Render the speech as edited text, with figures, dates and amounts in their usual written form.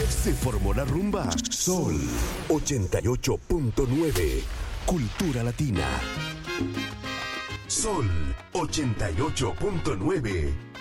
Se formó la rumba. Sol 88.9. Cultura Latina. Sol 88.9.